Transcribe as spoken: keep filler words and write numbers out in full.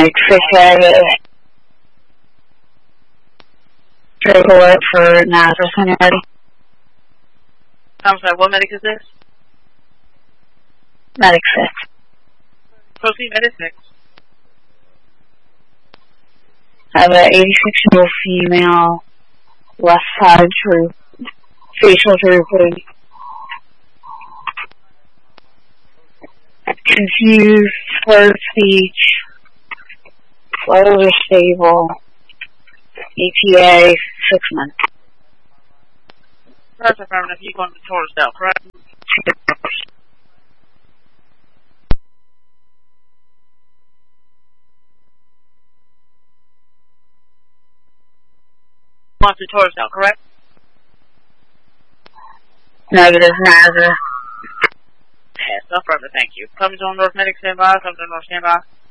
Medic six had a trade alert for Nazareth when you're ready. I'm sorry, what medic is this? Medic six. Proceed, medic six. I have an eighty-six-year-old female, left side droop, facial drooping, confused, slurred speech, vitals are stable, E T A, six months. That's affirmative. You're going to Taurus Dell, correct? Want to Taurus Dell, correct? Negative, Nazareth. Yes, affirmative, thank you. Coming to North Medic, stand by. Coming to North, stand by.